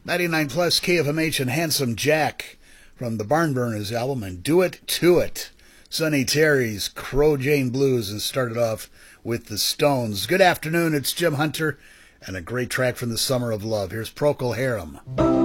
99 plus KFMH and Handsome Jack from the Barnburners album and Do It To It. Sonny Terry's Crow Jane Blues and started off with the Stones. Good afternoon, it's Jim Hunter and a great track from the Summer of Love. Here's Procol Harum.